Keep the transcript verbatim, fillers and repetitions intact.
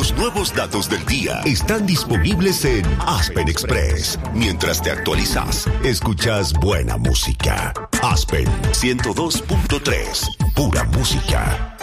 Los nuevos datos del día están disponibles en Aspen Express. Mientras te actualizas, escuchas buena música. Aspen ciento dos punto tres, pura música.